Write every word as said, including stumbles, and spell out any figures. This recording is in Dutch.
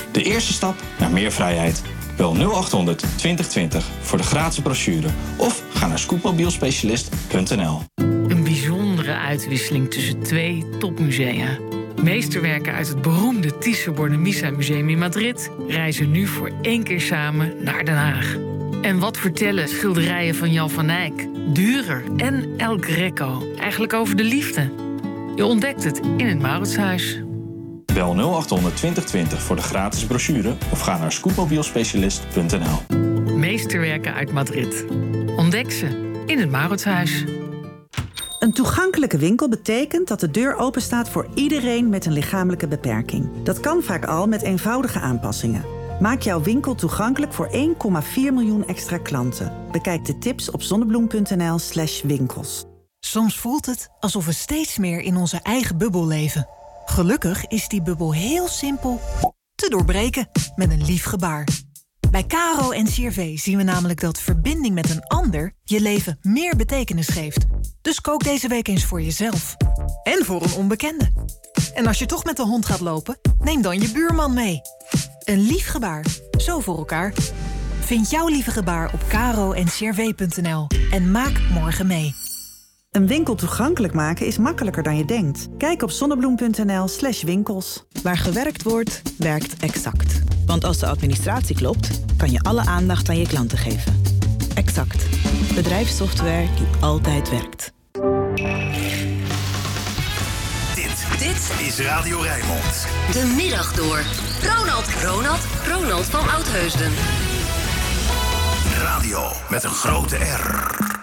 De eerste stap naar meer vrijheid. Bel nul achthonderd twintig twintig voor de gratis brochure of ga naar scootmobielspecialist punt n l. Een bijzondere uitwisseling tussen twee topmusea. Meesterwerken uit het beroemde Thyssen-Bornemisza Museum in Madrid reizen nu voor één keer samen naar Den Haag. En wat vertellen schilderijen van Jan van Eyck, Dürer en El Greco eigenlijk over de liefde? Je ontdekt het in het Mauritshuis. Bel nul achthonderd twintig twintig voor de gratis brochure of ga naar scootmobielspecialist punt n l. Meesterwerken uit Madrid. Ontdek ze in het Mauritshuis. Een toegankelijke winkel betekent dat de deur openstaat voor iedereen met een lichamelijke beperking. Dat kan vaak al met eenvoudige aanpassingen. Maak jouw winkel toegankelijk voor één komma vier miljoen extra klanten. Bekijk de tips op zonnebloem punt n l slash winkels. Soms voelt het alsof we steeds meer in onze eigen bubbel leven. Gelukkig is die bubbel heel simpel te doorbreken met een lief gebaar. Bij Caro en C R V zien we namelijk dat verbinding met een ander je leven meer betekenis geeft. Dus kook deze week eens voor jezelf. En voor een onbekende. En als je toch met de hond gaat lopen, neem dan je buurman mee. Een lief gebaar. Zo voor elkaar. Vind jouw lieve gebaar op caro en c r v punt n l en maak morgen mee. Een winkel toegankelijk maken is makkelijker dan je denkt. Kijk op zonnebloem punt n l slash winkels. Waar gewerkt wordt, werkt Exact. Want als de administratie klopt, kan je alle aandacht aan je klanten geven. Exact. Bedrijfssoftware die altijd werkt. Dit, dit is Radio Rijnmond. De middag door. Ronald, Ronald, Ronald van Oudheusden. Radio met een grote R.